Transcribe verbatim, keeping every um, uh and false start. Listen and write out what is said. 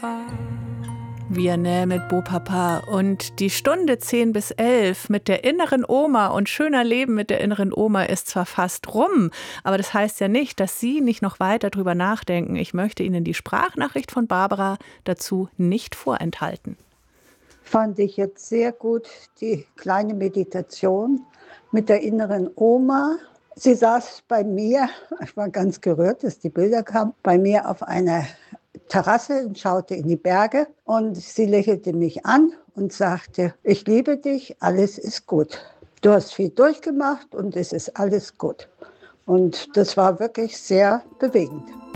Vianney mit Beau Papa und die Stunde zehn bis elf mit der inneren Oma und schöner Leben mit der inneren Oma ist zwar fast rum, aber das heißt ja nicht, dass Sie nicht noch weiter drüber nachdenken. Ich möchte Ihnen die Sprachnachricht von Barbara dazu nicht vorenthalten. Fand ich jetzt sehr gut, die kleine Meditation mit der inneren Oma. Sie saß bei mir, ich war ganz gerührt, dass die Bilder kamen, bei mir auf einer Terrasse und schaute in die Berge und sie lächelte mich an und sagte, ich liebe dich, alles ist gut. Du hast viel durchgemacht und es ist alles gut. Und das war wirklich sehr bewegend.